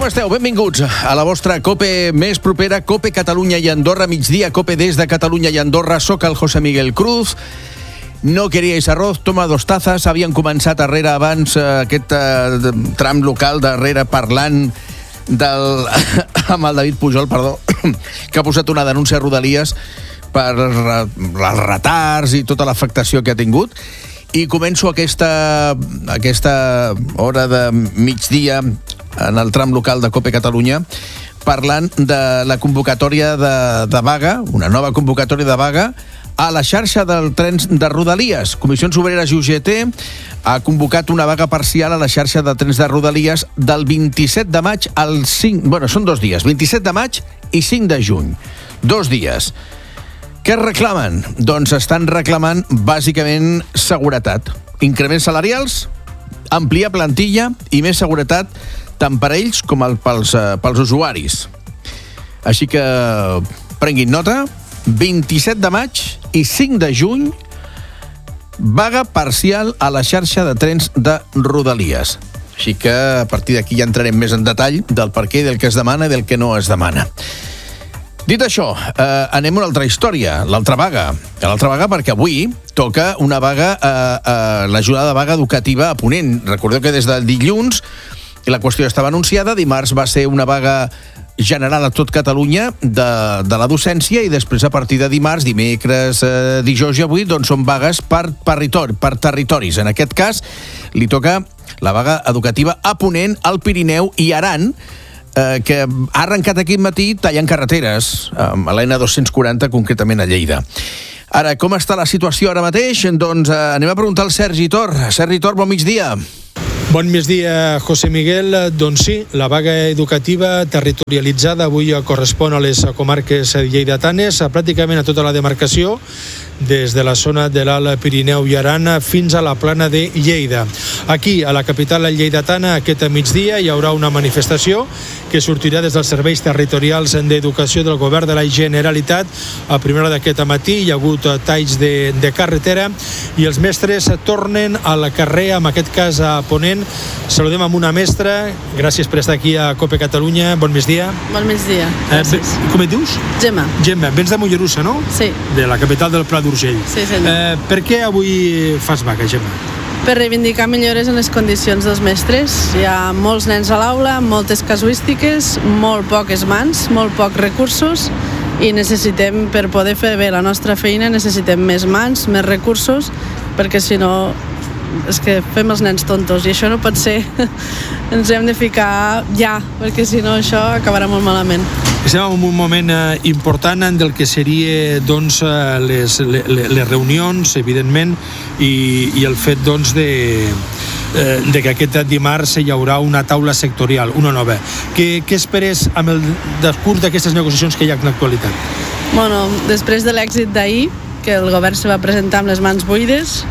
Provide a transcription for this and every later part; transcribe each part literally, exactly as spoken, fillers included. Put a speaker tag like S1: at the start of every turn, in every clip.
S1: esteu? Benvinguts a la vostra COPE més propera, COPE Catalunya i Andorra, migdia, COPE des de Catalunya i Andorra. Soc el José Miguel Cruz. No queríais arroz, toma dos tazas. Havien començat darrere abans eh, aquest eh, tram local darrere parlant del... amb el David Pujol, perdó, que ha posat una denúncia a Rodalies per els retards i tota l'afectació que ha tingut. I començo aquesta, aquesta hora de migdia en el tram local de COPE Catalunya parlant de la convocatòria de, de vaga, una nova convocatòria de vaga a la xarxa del trens de Rodalies. Comissions Obreres i U G T ha convocat una vaga parcial a la xarxa de trens de Rodalies del vint-i-set de maig al cinc... Bueno, són dos dies, vint-i-set de maig i cinc de juny. Dos dies. Què reclamen? Doncs estan reclamant, bàsicament, seguretat. Increments salarials, ampliar plantilla i més seguretat tant per a ells com pels, pels usuaris. Així que prenguin nota, vint-i-set de maig i cinc de juny, vaga parcial a la xarxa de trens de Rodalies. Així que a partir d'aquí ja entrarem més en detall del per què, del que es demana i del que no es demana. Dit això, eh, anem a una altra història, l'altra vaga. L'altra vaga perquè avui toca una vaga, eh, eh, la jornada de vaga educativa a Ponent. Recordeu que des del dilluns la qüestió estava anunciada, dimarts va ser una vaga general a tot Catalunya de, de la docència i després a partir de dimarts, dimecres, eh, dijous i avui, doncs són vagues per, territori, per territoris. En aquest cas li toca la vaga educativa a Ponent, al Pirineu i Aran, eh, que ha arrencat aquest matí tallant carreteres, a l'N dos-cents quaranta, concretament a Lleida. Ara, com està la situació ara mateix? Doncs eh, anem a preguntar al Sergi Tor. Sergi Tor, bon migdia.
S2: Bon migdia, José Miguel. Doncs sí, la vaga educativa territorialitzada avui correspon a les comarques lleidatanes, pràcticament a tota la demarcació, des de la zona de l'Alt Pirineu i Aran fins a la plana de Lleida. Aquí, a la capital lleidatana, aquest migdia hi haurà una manifestació que sortirà des dels serveis territorials d'educació del govern de la Generalitat. A primera hora d'aquest matí hi ha hagut talls de, de carretera i els mestres tornen al carrer, en aquest cas a Ponent. Saludem amb una mestra. Gràcies per estar aquí a COPE Catalunya. Bon migdia.
S3: Bon migdia. Gràcies.
S2: Eh, com et dius?
S3: Gemma.
S2: Gemma, vens de Mollerussa, no?
S3: Sí.
S2: De la capital del Pla d'Urgell.
S3: Sí, senyor.
S2: Eh, per què avui fas vaga, Gemma?
S3: Per reivindicar millores en les condicions dels mestres. Hi ha molts nens a l'aula, moltes casuístiques, molt poques mans, molt pocs recursos i necessitem, per poder fer bé la nostra feina, necessitem més mans, més recursos, perquè si no és que fem els nens tontos i això no pot ser. Ens hem de ficar ja, perquè si no això acabarà molt malament.
S2: Estem en un moment eh, important del que seria doncs, les, les, les reunions, evidentment, i, i el fet doncs, de, eh, de que aquest dimarts hi haurà una taula sectorial, una nova. Què, què esperes amb el decurs d'aquestes negociacions que hi ha en l'actualitat?
S3: Bueno, després de l'èxit d'ahir, que el govern se va presentar amb les mans buides,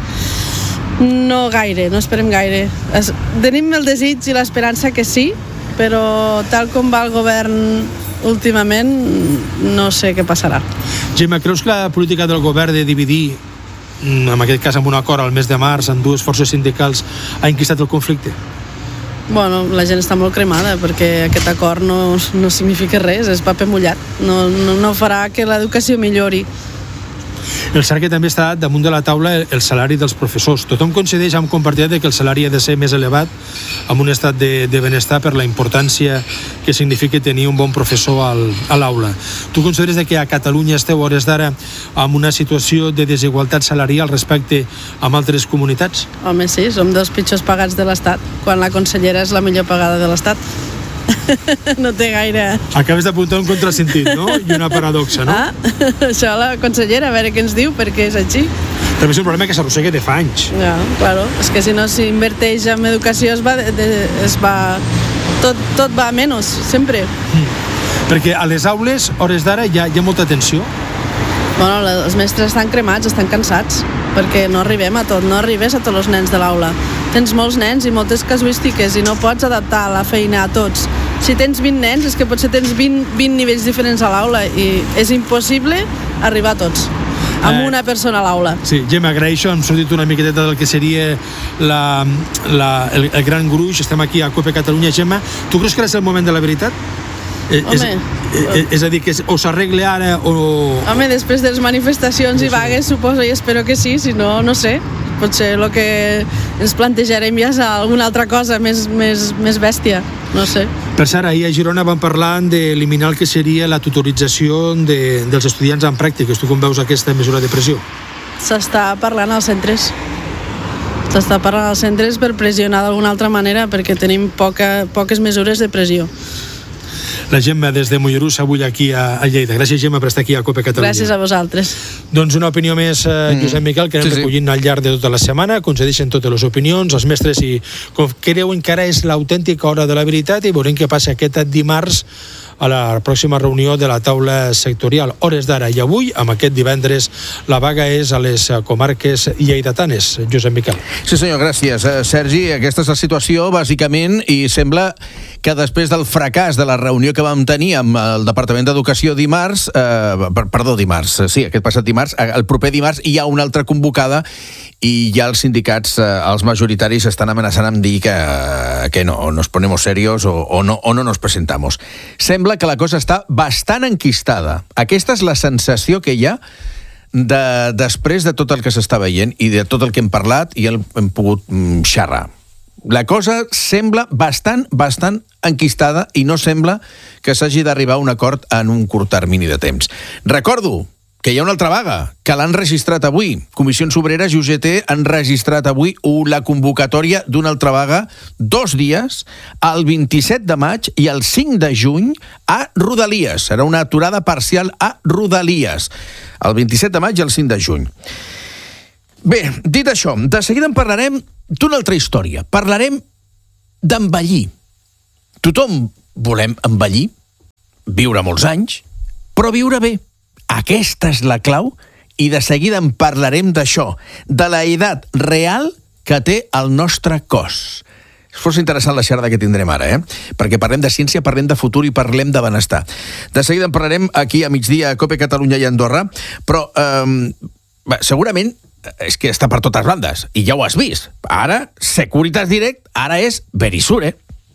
S3: no gaire, no esperem gaire. Es, tenim el desig i l'esperança que sí, però tal com va el govern últimament, no sé què passarà.
S2: Gemma, creus que la política del govern de dividir, en aquest cas amb un acord al mes de març, en dues forces sindicals, ha enquistat el conflicte?
S3: Bueno, la gent està molt cremada perquè aquest acord no, no significa res, és paper mullat. No, no, no farà que l'educació millori.
S2: El cert que també està damunt de la taula el salari dels professors. Tothom coincideix amb compartit que el salari ha de ser més elevat amb un estat de, de benestar per la importància que significa tenir un bon professor al, a l'aula. Tu consideres que a Catalunya esteu a hores d'ara amb una situació de desigualtat salarial respecte a altres comunitats?
S3: Home, sí, som dels pitjors pagats de l'Estat, quan la consellera és la millor pagada de l'Estat. No té gaire...
S2: Acabes d'apuntar un contrasentit, no? I una paradoxa, no?
S3: Ah, això la consellera, a veure què ens diu, perquè és així.
S2: També és un problema que s'arrossega de fa anys.
S3: Ja, claro, és que si no s'inverteix en educació es va... De, es va tot, tot va a menys, sempre.
S2: Mm. Perquè a les aules, hores d'ara, hi ha, hi ha molta tensió?
S3: Bueno, els mestres estan cremats, estan cansats, perquè no arribem a tot, no arribes a tots els nens de l'aula. Tens molts nens i moltes casuístiques i no pots adaptar la feina a tots. Si tens vint nens, és que potser tens vint, vint nivells diferents a l'aula i és impossible arribar a tots. amb una persona a l'aula.
S2: Sí, Gemma, agraeixo, hem sortit una miqueteta del que seria la, la, el, el gran gruix. Estem aquí a COPE Catalunya. Gemma, tu creus que ara és el moment de la veritat? Eh, és, eh, és a dir, que o s'arregle ara o...
S3: Home, després de les manifestacions i vagues, suposo i espero que sí, si no, no sé. Potser el que ens plantejarem ja és alguna altra cosa més, més, més bèstia, no sé.
S2: Per cert, ahir a Girona vam parlar d'eliminar el que seria la tutorització de, dels estudiants en pràctiques. Tu com veus aquesta mesura de pressió?
S3: S'està parlant als centres. S'està parlant als centres per pressionar d'alguna altra manera, perquè tenim poca, poques mesures de pressió.
S2: La Gemma des de Mollerussa avui aquí a, a Lleida. Gràcies, Gemma, per estar aquí a COPE Catalunya.
S3: Gràcies a vosaltres.
S2: Doncs una opinió més, eh, Josep Miquel, que anem sí, recollint sí. al llarg de tota la setmana. Concedeixen totes les opinions. Els mestres, si creuen que ara és l'autèntica hora de la veritat, i veurem què passa aquest dimarts a la pròxima reunió de la taula sectorial. Hores d'ara i avui, amb aquest divendres, la vaga és a les comarques lleidatanes. Josep Miquel.
S1: Sí, senyor, gràcies. Sergi, aquesta és la situació, bàsicament, i sembla que després del fracàs de la reunió que vam tenir amb el Departament d'Educació dimarts, eh, perdó, dimarts, sí, aquest passat dimarts, el proper dimarts hi ha una altra convocada i ja els sindicats, eh, els majoritaris, estan amenaçant amb dir que, que no, nos ponemos serios o, o, no, o no nos presentamos. Sembla que la cosa està bastant enquistada. Aquesta és la sensació que hi ha de, després de tot el que s'està veient i de tot el que hem parlat i hem, hem pogut mm, xerrar. La cosa sembla bastant, bastant enquistada i no sembla que s'hagi d'arribar a un acord en un curt termini de temps. Recordo que hi ha una altra vaga, que l'han registrat avui. Comissions Obreres i U G T han registrat avui la convocatòria d'una altra vaga, dos dies, el vint-i-set de maig i el cinc de juny a Rodalies. Serà una aturada parcial a Rodalies, el vint-i-set de maig i el cinc de juny. Bé, dit això, de seguida en parlarem d'una altra història. Parlarem d'envellir. Tothom volem envellir, viure molts anys, però viure bé. Aquesta és la clau i de seguida en parlarem d'això, de la edat real que té el nostre cos. És força interessant la xerrada que tindrem ara, eh? Perquè parlem de ciència, parlem de futur i parlem de benestar. De seguida en parlarem aquí a migdia a COPE Catalunya i Andorra, però eh, segurament és que està per totes bandes, i ja ho has vist. Ara, Securitas Direct, ara és Verisure.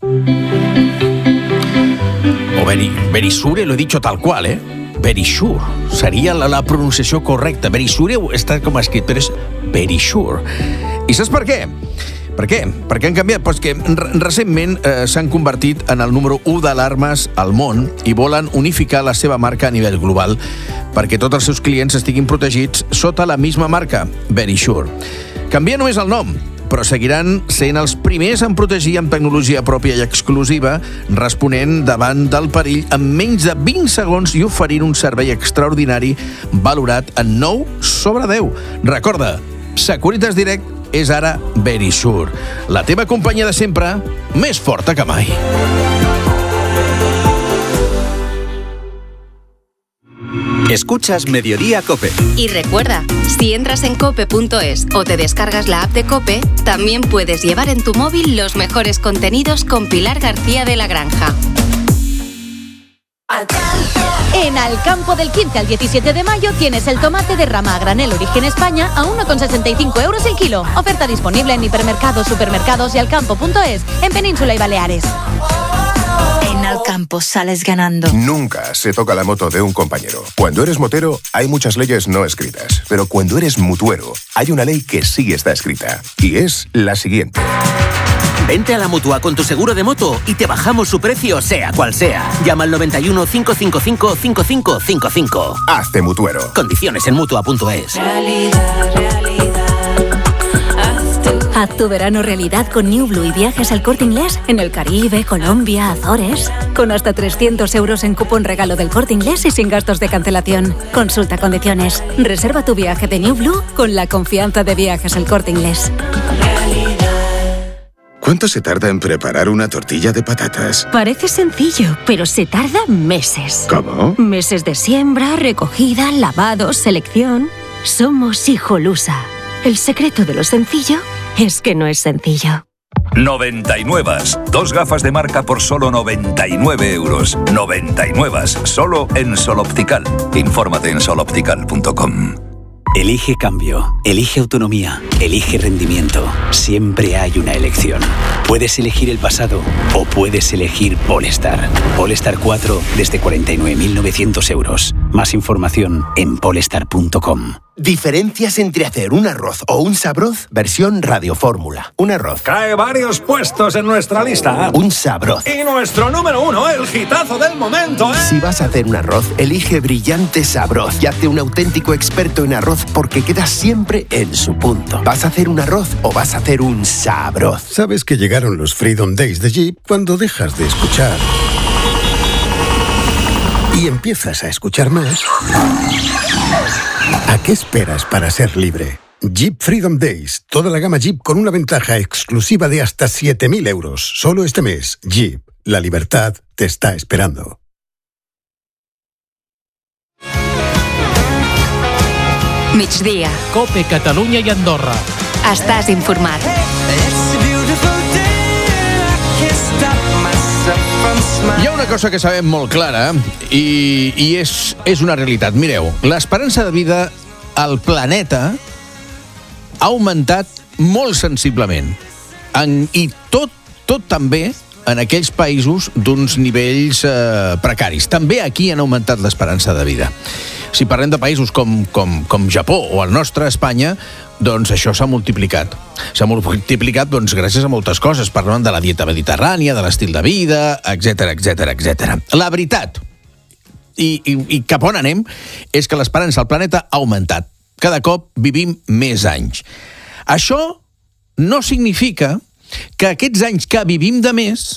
S1: O Veri, Verisure, lo he dicho tal qual, eh? Verisure, seria la, la pronunciació correcta. Verisure està com escrit, però és Verisure. I saps per què? Per què? Per què han canviat? Pues que recentment eh, s'han convertit en el número u d'alarmes al món i volen unificar la seva marca a nivell global perquè tots els seus clients estiguin protegits sota la misma marca, Verisure. Canvia només el nom, però seguiran sent els primers en protegir amb tecnologia pròpia i exclusiva, responent davant del perill en menys de vint segons i oferint un servei extraordinari valorat en nou sobre deu. Recorda, Securitas Direct és ara Verisure, la teva companyia de sempre, més forta que mai.
S4: Escuchas Mediodía COPE.
S5: Y recuerda, si entras en cope punto es o te descargas la app de COPE, también puedes llevar en tu móvil los mejores contenidos con Pilar García de la Granja.
S6: En Alcampo del quince al diecisiete de mayo tienes el tomate de rama a granel Origen España a uno con sesenta y cinco euros el kilo. Oferta disponible en hipermercados, supermercados y alcampo punto es en Península y Baleares.
S7: En Alcampo sales ganando.
S8: Nunca se toca la moto de un compañero. Cuando eres motero hay muchas leyes no escritas, pero cuando eres mutuero hay una ley que sí está escrita y es la siguiente.
S9: Vente a la Mutua con tu seguro de moto y te bajamos su precio sea cual sea. Llama al noventa y uno, cinco cinco cinco, cinco cinco cinco cinco.
S8: Hazte mutuero.
S9: Condiciones en mutua punto es.
S7: Realidad, realidad.
S6: Haz tu verano realidad con New Blue y viajes al Corte Inglés en el Caribe, Colombia, Azores. Con hasta trescientos euros en cupón regalo del Corte Inglés y sin gastos de cancelación. Consulta condiciones. Reserva tu viaje de New Blue con la confianza de Viajes al Corte Inglés.
S10: ¿Cuánto se tarda en preparar una tortilla de patatas?
S6: Parece sencillo, pero se tarda meses.
S10: ¿Cómo?
S6: Meses de siembra, recogida, lavado, selección. Somos Hijolusa. El secreto de lo sencillo es que no es sencillo.
S11: noventa y nueve. Dos gafas de marca por solo noventa y nueve euros. noventa y nueve. Solo en Sol Optical. Infórmate en sol optical punto com.
S12: Elige cambio, elige autonomía, elige rendimiento. Siempre hay una elección. Puedes elegir el pasado o puedes elegir Polestar. Polestar cuatro desde cuarenta y nueve mil novecientos euros. Más información en polestar punto com.
S13: Diferencias entre hacer un arroz o un sabroz versión radiofórmula. Un arroz.
S14: Cae varios puestos en nuestra lista.
S13: Un sabroz.
S14: Y nuestro número uno, el hitazo del momento, ¿eh?
S13: Si vas a hacer un arroz, elige Brillante Sabroz y hazte un auténtico experto en arroz porque quedas siempre en su punto. ¿Vas a hacer un arroz o vas a hacer un sabroz?
S10: Sabes que llegaron los Freedom Days de Jeep cuando dejas de escuchar y empiezas a escuchar más. ¿A qué esperas para ser libre? Jeep Freedom Days. Toda la gama Jeep con una ventaja exclusiva de hasta siete mil euros. Solo este mes. Jeep. La libertad te está esperando.
S5: Migdia.
S15: Cope, Catalunya i Andorra.
S5: Estàs informat.
S1: Hi ha una cosa que sabem molt clara i, i és, és una realitat. Mireu, l'esperança de vida al planeta ha augmentat molt sensiblement. En, I tot, tot també en aquells països d'uns nivells eh, precaris. També aquí han augmentat l'esperança de vida. Si parlem de països com, com, com Japó o el nostre, Espanya, doncs això s'ha multiplicat. S'ha multiplicat doncs, gràcies a moltes coses. Parlem de la dieta mediterrània, de l'estil de vida, etcètera, etcètera, etcètera. La veritat, i, i, i cap on anem, és que l'esperança al planeta ha augmentat. Cada cop vivim més anys. Això no significa que aquests anys que vivim de més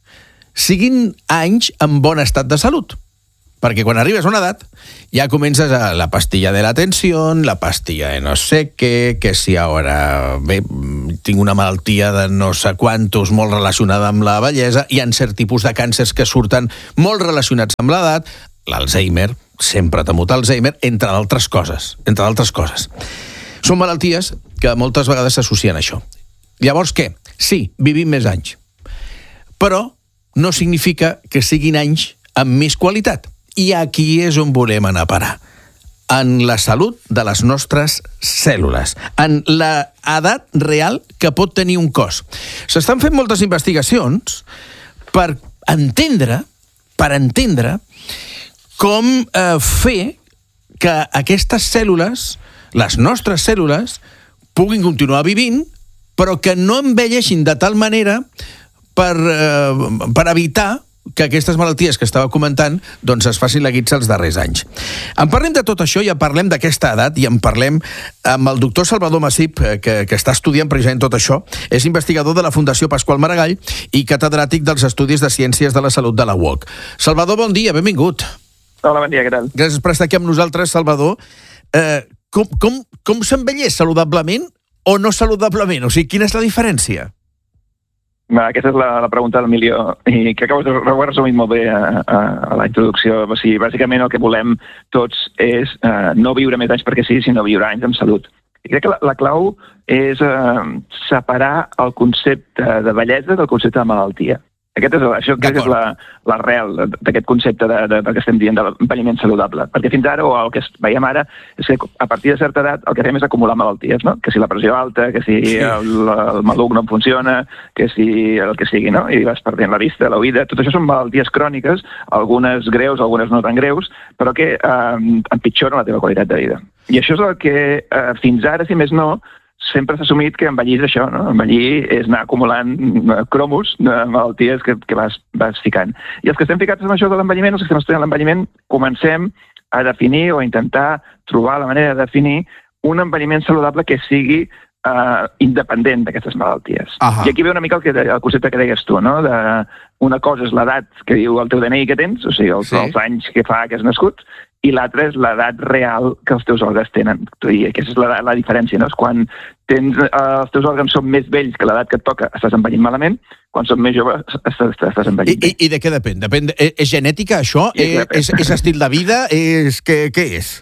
S1: siguin anys en bon estat de salut. Perquè quan arribes a una edat ja comences a la pastilla de la tensió, la pastilla de no sé què, que si ara bé, tinc una malaltia de no sé quantos molt relacionada amb la vellesa, hi ha cert tipus de càncers que surten molt relacionats amb l'edat, l'Alzheimer, sempre temut Alzheimer, entre altres coses, entre altres coses. Són malalties que moltes vegades s'associen a això. Llavors què? Sí, vivim més anys. Però no significa que siguin anys amb més qualitat. I aquí és on volem anar a parar. En la salut de les nostres cèl·lules. En l'edat real que pot tenir un cos. S'estan fent moltes investigacions per entendre, per entendre com eh, fer que aquestes cèl·lules, les nostres cèl·lules, puguin continuar vivint, però que no envelleixin de tal manera per, eh, per evitar que aquestes malalties que estava comentant doncs es facin la guitza els darrers anys. En parlem de tot això i en parlem d'aquesta edat i en parlem amb el doctor Salvador Massip, que, que està estudiant precisament tot això. És investigador de la Fundació Pasqual Maragall i catedràtic dels Estudis de Ciències de la Salut de la U O C. Salvador, bon dia, benvingut.
S16: Hola, bon dia, què tal?
S1: Gràcies per estar aquí amb nosaltres, Salvador. Eh, com com, com s'envelleix saludablement o no saludablement? O sigui, quina és la diferència?
S16: Aquesta és la, la pregunta del milió i crec que ho heu resumit molt bé a, a, a la introducció. O sigui, bàsicament el que volem tots és eh, no viure més anys perquè sí, sinó viure anys amb salut. I crec que la, la clau és eh, separar el concepte de bellesa del concepte de malaltia. Aquest és, això crec que és la, l'arrel d'aquest concepte de, de, de que estem dient de l'envelliment saludable. Perquè fins ara, o el que veiem ara, és que a partir de certa edat el que fem és acumular malalties, no? Que si la pressió alta, que si sí. el, el maluc no funciona, que si el que sigui, no? I vas perdent la vista, l'oïda. Tot això són malalties cròniques, algunes greus, algunes no tan greus, però que eh, empitjoren la teva qualitat de vida. I això és el que eh, fins ara, si més no, sempre s'ha assumit que envellir és això, no? Envellir és anar acumulant cromos de malalties que, que vas, vas ficant. I els que estem ficats en això de l'envelliment, els que estem estudiant l'envelliment, comencem a definir o a intentar trobar la manera de definir un envelliment saludable que sigui uh, independent d'aquestes malalties. Aha. I aquí ve una mica el, que, el concepte que deies tu, no? De, una cosa és l'edat que diu el teu D N I que tens, o sigui, els, sí. els anys que fa que has nascut, i l'altre és l'edat real que els teus òrgans tenen. I aquesta és la, la diferència, no? És quan tens, eh, els teus òrgans són més vells que l'edat que et toca, estàs envellint malament, quan són més joves, estàs, estàs envellint bé.
S1: I, I de què depèn? depèn és, és genètica, això? És, és, és estil de vida? És, què, què és?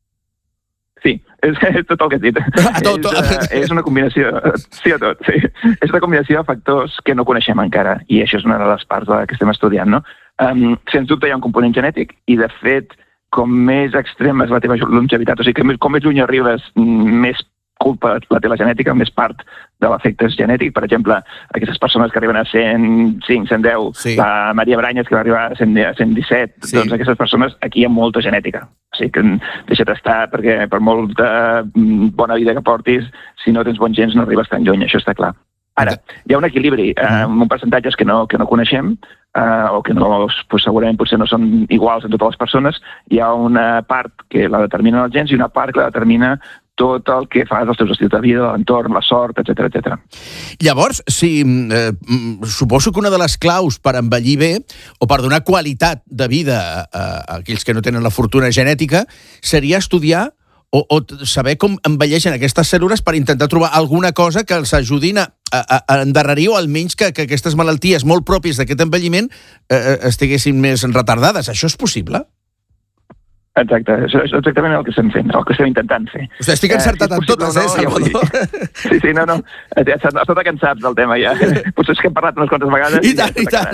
S16: Sí, és, és tot el que has dit. A tot, tot. És, uh, és una combinació, sí a tot, sí. És una combinació de factors que no coneixem encara, i això és una de les parts de la que estem estudiant, no? Um, sens dubte hi ha un component genètic, i de fet, com més extrema és la teva longevitat, o sigui, que com més lluny arribes, més culpa la té la genètica, més part de l'efecte és genètic. Per exemple, aquestes persones que arriben a cent cinc, cent deu, sí. La Maria Branyes que va arribar a cent disset, sí. Doncs aquestes persones, aquí hi ha molta genètica. O sigui que deixa't estar, perquè per molta bona vida que portis, si no tens bons gens no arribes tan lluny, això està clar. Ara, hi ha un equilibri, eh, amb un percentatges que no, que no coneixem, eh, o que no, pues, segurament potser no són iguals en totes les persones. Hi ha una part que la determinen els gens i una part que la determina tot el que fas, els teus estils de vida, l'entorn, la sort, etcètera, etcètera.
S1: Llavors, si, eh, suposo que una de les claus per envellir bé o per donar qualitat de vida a, a aquells que no tenen la fortuna genètica seria estudiar o, o saber com envelleixen aquestes cèl·lules per intentar trobar alguna cosa que els ajudin a, a, a endarrerir o almenys que, que aquestes malalties molt pròpies d'aquest envelliment eh, estiguessin més retardades. Això és possible?
S16: Exacte, això és exactament el que estem fent, el que estem intentant fer.
S1: O sigui, estic encertat eh, si en totes, eh, Salvador?
S16: Sí, sí, no, no, estat que en saps del tema, ja. Potser és que hem parlat unes quantes vegades.
S1: I tant, i tant,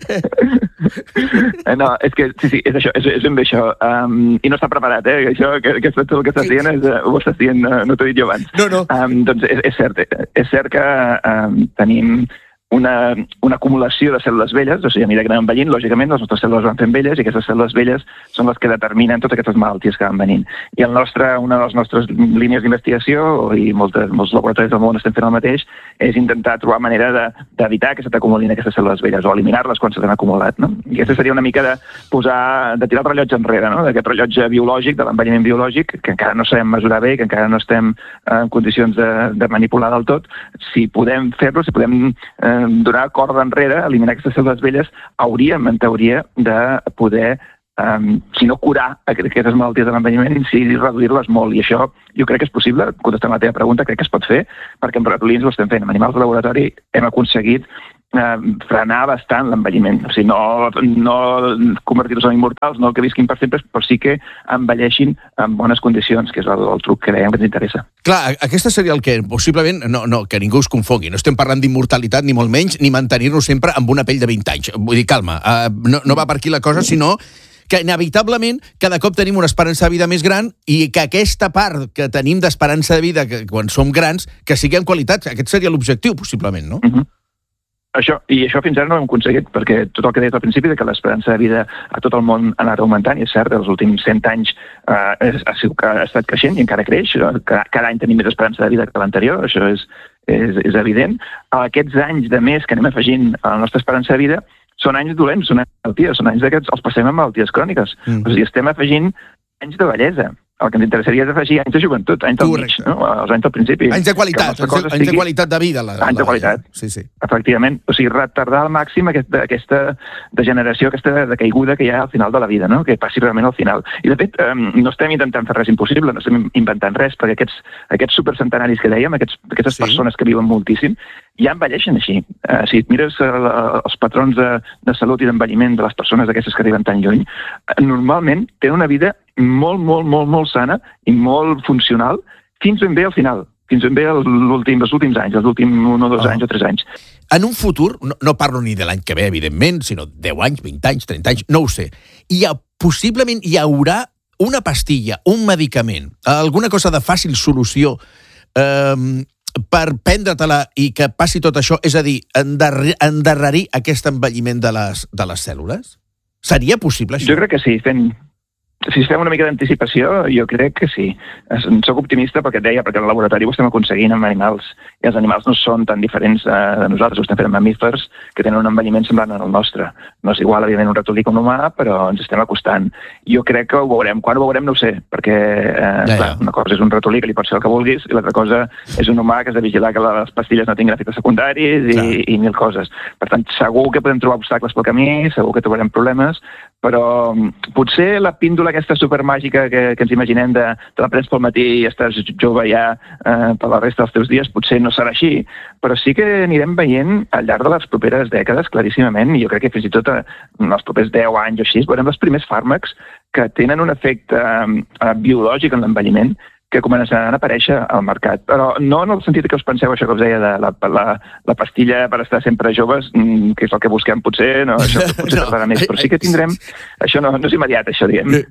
S16: eh? No, és que, sí, sí, és això, és, és ben bé això. Um, I no està preparat, eh? Això, que, que tot el que estàs dient, és, uh, ho estàs dient, uh, no t'ho he dit jo abans.
S1: No, no.
S16: Um, doncs és, és cert, és cert que um, tenim una, una acumulació de cèl·lules velles, o sigui, a mesura que anem envellint, lògicament, les nostres cèl·lules van fent velles i aquestes cèl·lules velles són les que determinen totes aquestes malalties que van venint. I el nostre, una de les nostres línies d'investigació, i moltes, molts laboratoris del món estem fent el mateix, és intentar trobar manera d'evitar de, que se t'acumulin aquestes cèl·lules velles o eliminar-les quan se t'han acumulat. No? I aquesta seria una mica de posar, de tirar el rellotge enrere, no? D'aquest rellotge biològic, de l'envelliment biològic, que encara no sabem mesurar bé, que encara no estem en condicions de, de manipular del tot. Si podem fer-lo, si podem eh, donar corda enrere, eliminar aquestes cèl·lules velles, hauríem, en teoria, de poder, um, si no curar aquestes malalties de l'envelliment, sí reduir-les molt. I això jo crec que és possible, contestant la teva pregunta, crec que es pot fer, perquè amb ratolins ho estem fent. Amb animals de laboratori hem aconseguit eh, frenar bastant l'envelliment. O sigui, no, no convertir-los en immortals, no que visquin per sempre, però sí que envelleixin en bones condicions, que és el, el truc que dèiem que ens interessa.
S1: Clar, aquesta seria el que possiblement, no, no, que ningú es confongui, no estem parlant d'immortalitat ni molt menys, ni mantenir-nos sempre amb una pell de vint anys. Vull dir, calma, uh, no, no va per aquí la cosa, sinó que inevitablement cada cop tenim una esperança de vida més gran i que aquesta part que tenim d'esperança de vida que, quan som grans, que sigui en qualitat. Aquest seria l'objectiu, possiblement, no?
S16: Uh-huh. Això, i això fins ara no ho hem aconseguit, perquè tot el que deies al principi de que l'esperança de vida a tot el món ha anat augmentant, i és cert, els últims cent anys eh, ha, ha estat creixent i encara creix, cada, cada any tenim més esperança de vida que l'anterior, això és, és, és evident. Aquests anys de més que anem afegint a la nostra esperança de vida són anys dolents, són anys de malalties, són anys d'aquests, els passem amb malalties cròniques. Mm. O sigui, estem afegint anys de bellesa. El que ens interessaria és afegir anys de joventut, anys del mig, no? Els anys del principi.
S1: Anys de qualitat, anys de, anys de qualitat de vida. La,
S16: anys de qualitat,
S1: la... sí, sí.
S16: Efectivament. O sigui, retardar al màxim aquesta, aquesta degeneració, aquesta decaiguda que hi ha al final de la vida, no? Que passi realment al final. I, de fet, um, no estem intentant fer res impossible, no estem inventant res, perquè aquests, aquests supercentenaris que dèiem, aquests, aquestes sí. persones que viuen moltíssim, ja envelleixen així. Uh, si et mires uh, els patrons de, de salut i d'envelliment de les persones d'aquestes que arriben tan lluny, uh, normalment tenen una vida molt, molt, molt, molt sana i molt funcional fins ben bé al final, fins ben bé l'últim, els últims anys, els últims un o dos oh. anys o tres anys.
S1: En un futur, no, no parlo ni de l'any que ve, evidentment, sinó deu anys, vint anys, trenta anys, no ho sé, hi ha, possiblement hi haurà una pastilla, un medicament, alguna cosa de fàcil solució eh, per prendre-te-la i que passi tot això, és a dir, endarrer, endarrerir aquest envelliment de les, de les cèl·lules? Seria possible això?
S16: Jo crec que sí, fent... Si fem una mica d'anticipació, jo crec que sí. Soc optimista perquè et deia, perquè al laboratori ho estem aconseguint amb animals, i els animals no són tan diferents de nosaltres, ho estem fent amb mamífers que tenen un envelliment semblant al nostre. No és igual, evidentment, un ratolí com un humà, però ens estem acostant. Jo crec que ho veurem. Quan ho veurem no ho sé, perquè eh, ja, clar, ja. una cosa és un ratolí que li pot ser el que vulguis, i l'altra cosa és un humà que has de vigilar que les pastilles no tinguin efectes secundaris i, i mil coses. Per tant, segur que podem trobar obstacles pel camí, segur que trobarem problemes, però potser la píndola aquesta supermàgica que, que ens imaginem de te la prens pel matí i estàs jove ja eh, per la resta dels teus dies, potser no serà així, però sí que anirem veient al llarg de les properes dècades claríssimament, i jo crec que fins i tot en els propers deu anys o així veurem els primers fàrmacs que tenen un efecte eh, biològic en l'envelliment que començaran a aparèixer al mercat. Però no en el sentit que us penseu això que us deia de la, la, la pastilla per estar sempre joves, que és el que busquem potser, no, això potser no, tardarà més, però sí que tindrem... Això no, no és immediat, això, diguem.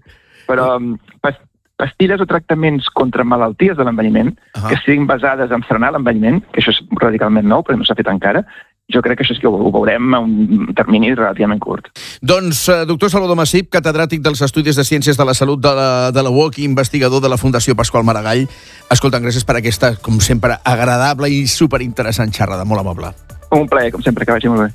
S16: però pas, pastilles o tractaments contra malalties de l'envelliment uh-huh. que siguin basades en frenar l'envelliment, que això és radicalment nou, però no s'ha fet encara, jo crec que això és que ho, ho veurem a un termini relativament curt.
S1: Doncs, doctor Salvador Massip, catedràtic dels Estudis de Ciències de la Salut de la, de la U O C i investigador de la Fundació Pasqual Maragall. Escolta, gràcies per aquesta, com sempre, agradable i superinteressant xerrada. Molt amable.
S16: Un plaer, com sempre, que vagi molt bé.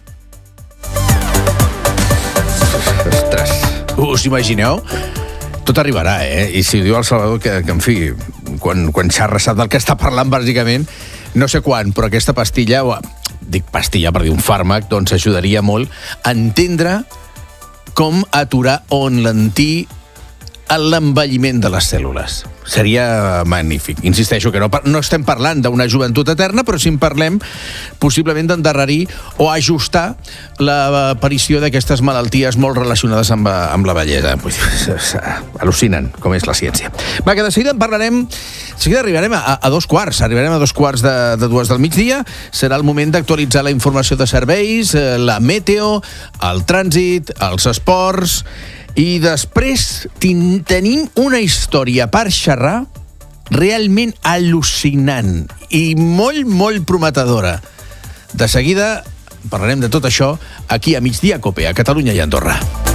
S1: Ostres, us imagineu? Tot arribarà, eh? I si diu el Salvador que, que en fi, quan, quan xarra sap del que està parlant, bàsicament, no sé quan, però aquesta pastilla, dic pastilla per dir un fàrmac, doncs ajudaria molt a entendre com aturar o enlentir l'envelliment de les cèl·lules. Seria magnífic. Insisteixo que no, no estem parlant d'una joventut eterna, però sí en parlem possiblement d'endarrerir o ajustar l'aparició d'aquestes malalties molt relacionades amb, amb la vellesa. Al·lucinen com és la ciència. Va, que de seguida en parlarem, de seguida arribarem a, a dos quarts, arribarem a dos quarts de, de dues del migdia, serà el moment d'actualitzar la informació de serveis, la meteo, el trànsit, els esports. I després tin- tenim una història per xerrar realment al·lucinant i molt, molt prometedora. De seguida parlarem de tot això aquí a Migdia Cope, a Catalunya i Andorra.